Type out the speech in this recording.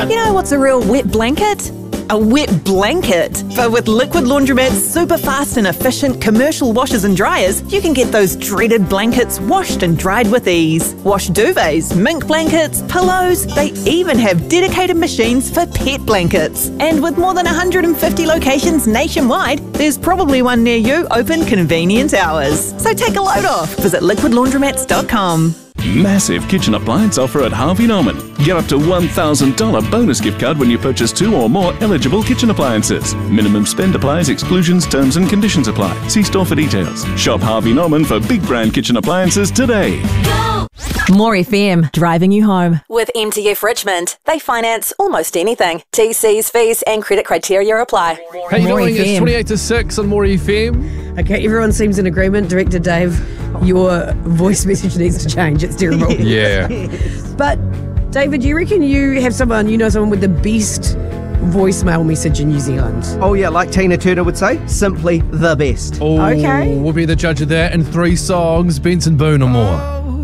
You know what's a real wet blanket? A wet blanket. But with Liquid Laundromat's super fast and efficient commercial washers and dryers, you can get those dreaded blankets washed and dried with ease. Wash duvets, mink blankets, pillows. They even have dedicated machines for pet blankets. And with more than 150 locations nationwide, there's probably one near you open convenient hours. So take a load off. Visit liquidlaundromats.com. Massive kitchen appliance offer at Harvey Norman. Get up to $1,000 bonus gift card when you purchase 2 or more eligible kitchen appliances. Minimum spend applies, exclusions, terms and conditions apply. See store for details. Shop Harvey Norman for big brand kitchen appliances today. More FM, driving you home. With MTF Richmond, they finance almost anything. TCs, fees and credit criteria apply. How you More doing? FM. It's 28 to 6 on More FM. Okay, everyone seems in agreement. Director Dave, your voice message needs to change. It's terrible. Yeah. But, David, you reckon you have someone with the best voicemail message in New Zealand? Oh yeah, like Tina Turner would say, simply the best. Oh, Okay. We'll be the judge of that in 3 songs. Benson Boone or more.